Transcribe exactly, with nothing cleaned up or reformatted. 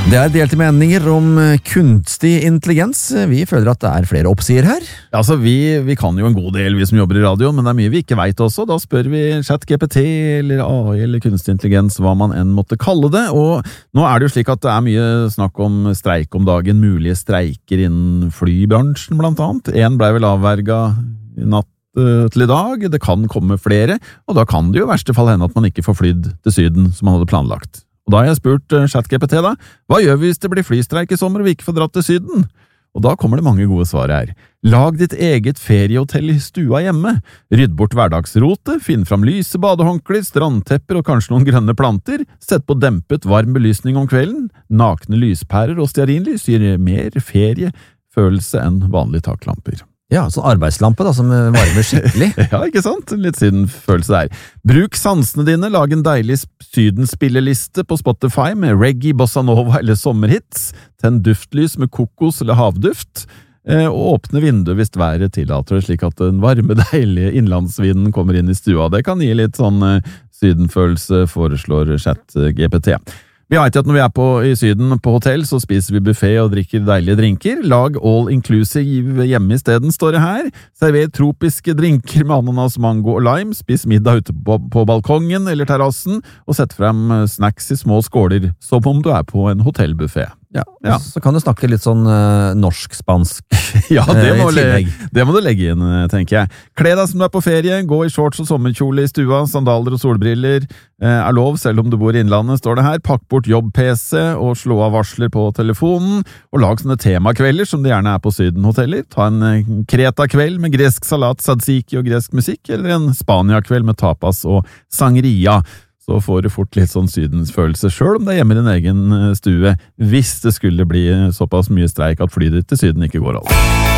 Det er delte meninger om kunstig intelligens. Vi føler at det er flere oppsider her. Ja, altså vi, vi kan jo en god del, vi som jobber i radio, men det er mye vi ikke vet også. Da spør vi ChatGPT eller A I eller kunstig intelligens, hva man enn måtte kalle det. Og nå er det jo slik at det er mye snakk om streik om dagen, mulige streiker innen flybransjen blant annet. En ble vel avverga i natt til i dag, det kan komme flere, og da kan det jo i verste fall hende at man ikke får flydd til Syden som man hadde planlagt. Og da har jeg spurt ChatGPT da, hva gjør vi hvis det blir flystreik i sommer og vi ikke får dratt til Syden? Og da kommer det mange gode svar her. Lag ditt eget feriehotell i stua hjemme. Rydd bort hverdagsrote, finn fram lyse badehåndkler, strandtepper og kanskje noen grønne planter. Sett på dempet varm belysning om kvelden. Nakne lyspærer og stearinlys gir mer feriefølelse enn vanlige taklamper. Ja, sånn arbeidslampe da, som varmer skikkelig. Ja, ikke sant? Litt siden følelse der. Bruk sansene dine, lag en deilig sydenspilleliste på Spotify med reggae, bossa nova eller sommerhits. Tenn duftlys med kokos eller havduft. Og åpne vinduet hvis været tillater, slik at den varme, deilige innlandsvinden kommer inn i stua. Det kan gi litt sånn sydenfølelse, foreslår ChatGPT. Vi vet at når vi er på, i Syden på hotell, så spiser vi buffet og drikker deilige drinker. Lag all inclusive hjemme i stedet, står det her. Server tropiske drinker med ananas, mango og lime. Spis middag ute på, på balkongen eller terrassen, og sett frem snacks i små skåler, som om du er på en hotellbuffet. Ja, ja. Så kan du snakke litt sånn uh, norsk-spansk. Ja, det må, le, det må du legge inn, tenker jeg. Kle deg som du er på ferie, gå i shorts og sommerkjole i stua, sandaler og solbriller eh, er lov, selv om du bor i innlandet, står det her. Pakk bort jobb-P C og slå av varsler på telefonen, og lag sånne temakvelder som det gjerne er på Syden-hoteller. Ta en eh, Kreta-kveld med gresk salat, tzatziki og gresk musikk, eller en Spania-kveld med tapas og sangria. Så får du fort litt sånn sydensfølelse, selv om det er hjemme i din egen stue, hvis det skulle bli såpass mye streik at flyet ditt til Syden ikke går alt.